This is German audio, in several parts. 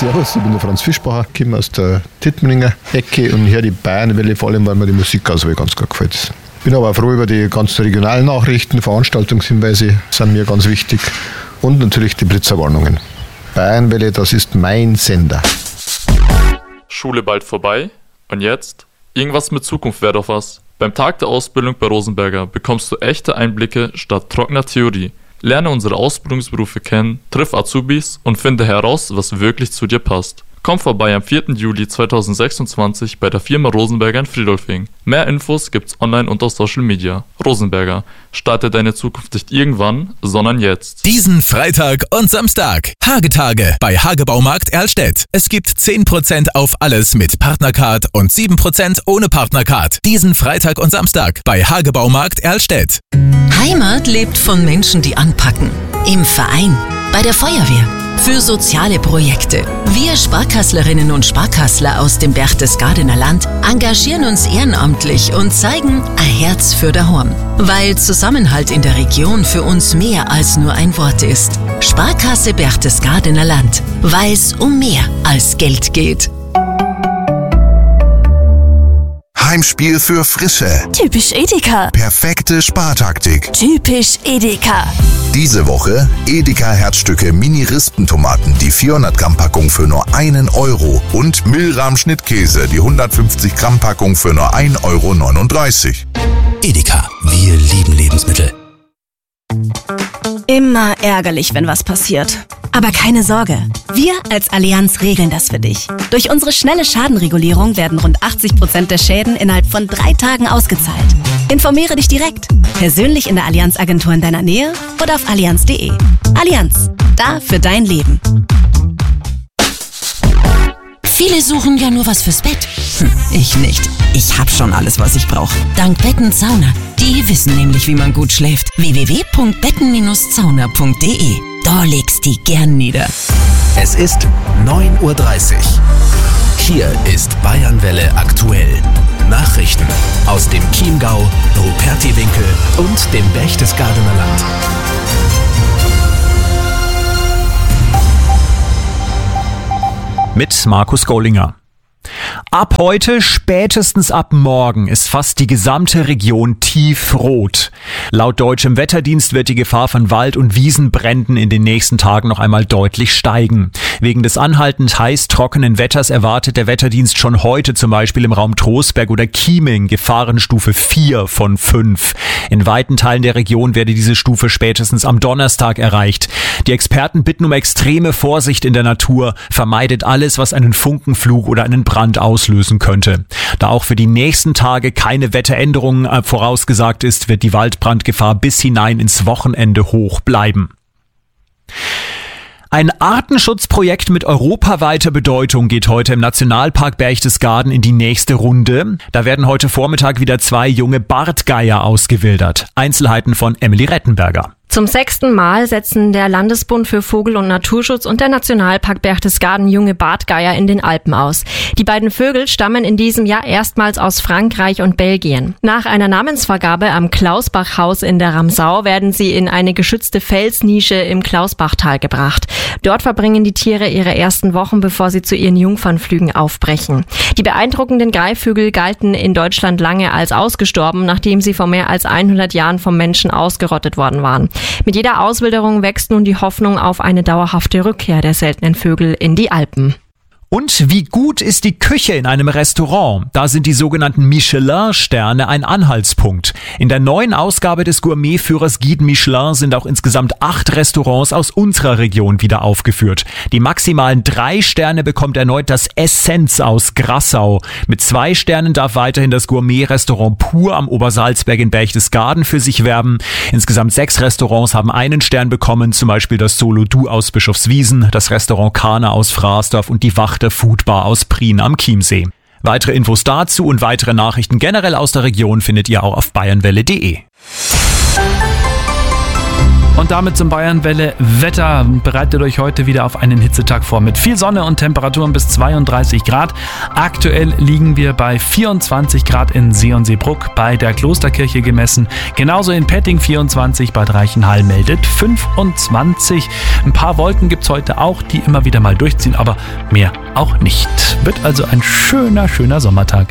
Servus, ich bin der Franz Fischbacher, komme aus der Tittmeninger Ecke und höre die Bayernwelle, vor allem, weil mir die Musikauswahl ganz gut gefällt. Ich bin aber auch froh über die ganzen regionalen Nachrichten, Veranstaltungshinweise sind mir ganz wichtig und natürlich die Blitzerwarnungen. Bayernwelle, das ist mein Sender. Schule bald vorbei und jetzt? Irgendwas mit Zukunft wäre doch was. Beim Tag der Ausbildung bei Rosenberger bekommst du echte Einblicke statt trockener Theorie. Lerne unsere Ausbildungsberufe kennen, triff Azubis und finde heraus, was wirklich zu dir passt. Komm vorbei am 4. Juli 2026 bei der Firma Rosenberger in Friedolfing. Mehr Infos gibt's online und auf Social Media. Rosenberger, starte deine Zukunft nicht irgendwann, sondern jetzt. Diesen Freitag und Samstag. Hagetage bei Hagebaumarkt Erlstedt. Es gibt 10% auf alles mit Partnercard und 7% ohne Partnercard. Diesen Freitag und Samstag bei Hagebaumarkt Erlstedt. Heimat lebt von Menschen, die anpacken. Im Verein, bei der Feuerwehr, für soziale Projekte. Wir Sparkasslerinnen und Sparkassler aus dem Berchtesgadener Land engagieren uns ehrenamtlich und zeigen ein Herz für daheim. Weil Zusammenhalt in der Region für uns mehr als nur ein Wort ist. Sparkasse Berchtesgadener Land, weil es um mehr als Geld geht. Heimspiel für Frische. Typisch Edeka. Perfekte Spartaktik. Typisch Edeka. Diese Woche Edeka Herzstücke Mini-Rispentomaten, die 400 Gramm Packung für nur 1 Euro und Milram Schnittkäse, die 150 Gramm Packung für nur 1,39 Euro. Edeka, wir lieben Lebensmittel. Immer ärgerlich, wenn was passiert. Aber keine Sorge, wir als Allianz regeln das für dich. Durch unsere schnelle Schadenregulierung werden rund 80% der Schäden innerhalb von 3 Tagen ausgezahlt. Informiere dich direkt, persönlich in der Allianz-Agentur in deiner Nähe oder auf allianz.de. Allianz, da für dein Leben. Viele suchen ja nur was fürs Bett. Ich nicht. Ich hab schon alles, was ich brauche. Dank Betten-Sauna. Die wissen nämlich, wie man gut schläft. www.betten-zauner.de. Da legst die gern nieder. Es ist 9:30 Uhr. Hier ist Bayernwelle aktuell. Nachrichten aus dem Chiemgau, Rupertiwinkel und dem Berchtesgadener Land. Mit Markus Gollinger. Ab heute, spätestens ab morgen, ist fast die gesamte Region tiefrot. Laut deutschem Wetterdienst wird die Gefahr von Wald- und Wiesenbränden in den nächsten Tagen noch einmal deutlich steigen. Wegen des anhaltend heiß trockenen Wetters erwartet der Wetterdienst schon heute zum Beispiel im Raum Trostberg oder Chieming Gefahrenstufe 4 von 5. In weiten Teilen der Region werde diese Stufe spätestens am Donnerstag erreicht. Die Experten bitten um extreme Vorsicht in der Natur, vermeidet alles, was einen Funkenflug oder einen Brand auslösen könnte. Da auch für die nächsten Tage keine Wetteränderungen vorausgesagt ist, wird die Waldbrandgefahr bis hinein ins Wochenende hoch bleiben. Ein Artenschutzprojekt mit europaweiter Bedeutung geht heute im Nationalpark Berchtesgaden in die nächste Runde. Da werden heute Vormittag wieder 2 junge Bartgeier ausgewildert. Einzelheiten von Emily Rettenberger. Zum 6. Mal setzen der Landesbund für Vogel- und Naturschutz und der Nationalpark Berchtesgaden junge Bartgeier in den Alpen aus. Die beiden Vögel stammen in diesem Jahr erstmals aus Frankreich und Belgien. Nach einer Namensvergabe am Klausbachhaus in der Ramsau werden sie in eine geschützte Felsnische im Klausbachtal gebracht. Dort verbringen die Tiere ihre ersten Wochen, bevor sie zu ihren Jungfernflügen aufbrechen. Die beeindruckenden Greifvögel galten in Deutschland lange als ausgestorben, nachdem sie vor mehr als 100 Jahren vom Menschen ausgerottet worden waren. Mit jeder Auswilderung wächst nun die Hoffnung auf eine dauerhafte Rückkehr der seltenen Vögel in die Alpen. Und wie gut ist die Küche in einem Restaurant? Da sind die sogenannten Michelin-Sterne ein Anhaltspunkt. In der neuen Ausgabe des Gourmetführers Guide Michelin sind auch insgesamt 8 Restaurants aus unserer Region wieder aufgeführt. Die maximalen 3 Sterne bekommt erneut das Essenz aus Grassau. Mit 2 Sternen darf weiterhin das Gourmet-Restaurant Pur am Obersalzberg in Berchtesgaden für sich werben. Insgesamt 6 Restaurants haben einen Stern bekommen, zum Beispiel das Solo Du aus Bischofswiesen, das Restaurant Kana aus Fraßdorf und die Wachter Foodbar aus Prien am Chiemsee. Weitere Infos dazu und weitere Nachrichten generell aus der Region findet ihr auch auf bayernwelle.de. Und damit zum Bayernwelle Wetter. Bereitet euch heute wieder auf einen Hitzetag vor mit viel Sonne und Temperaturen bis 32 Grad. Aktuell liegen wir bei 24 Grad in See und Seebruck, bei der Klosterkirche gemessen. Genauso in Petting 24, Bad Reichenhall meldet 25. Ein paar Wolken gibt es heute auch, die immer wieder mal durchziehen, aber mehr auch nicht. Wird also ein schöner Sommertag.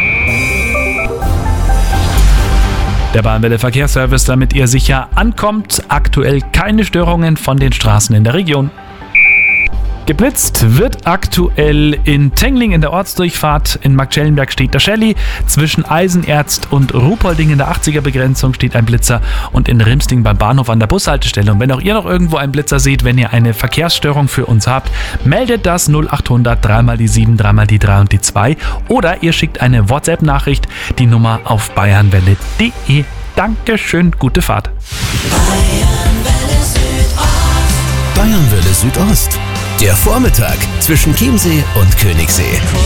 Der Bayernwelle Verkehrsservice, damit ihr sicher ankommt. Aktuell keine Störungen von den Straßen in der Region. Geblitzt wird aktuell in Tengling in der Ortsdurchfahrt. In Marktschellenberg steht der Shelly. Zwischen Eisenerz und Ruhpolding in der 80er-Begrenzung steht ein Blitzer. Und in Rimsting beim Bahnhof an der Bushaltestelle. Und wenn auch ihr noch irgendwo einen Blitzer seht, wenn ihr eine Verkehrsstörung für uns habt, meldet das 0800 3 die 7, 3 die 3 und die 2. Oder ihr schickt eine WhatsApp-Nachricht, die Nummer auf bayernwelle.de. Dankeschön, gute Fahrt. Bayernwelle Südost. Der Vormittag zwischen Chiemsee und Königssee.